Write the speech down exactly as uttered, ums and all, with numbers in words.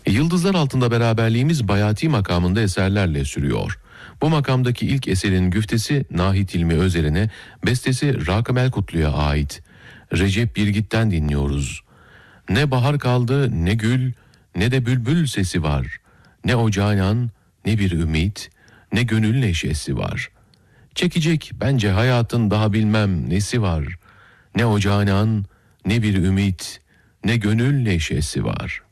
Yıldızlar Altında beraberliğimiz Bayati makamında eserlerle sürüyor. Bu makamdaki ilk eserin güftesi Nahit İlmi Özer'ine, bestesi Rakım Elkutlu'ya ait. Recep Birgit'ten dinliyoruz. Ne bahar kaldı, ne gül, ne de bülbül sesi var. Ne o canan, ne bir ümit, ne gönül neşesi var. Çekecek bence hayatın daha bilmem nesi var. Ne o canan, ne bir ümit, ne gönül neşesi var.